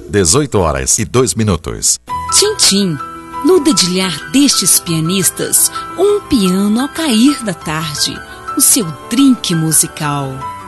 18h02. Tchim-tchim, no dedilhar destes pianistas, um piano ao cair da tarde, o seu drink musical.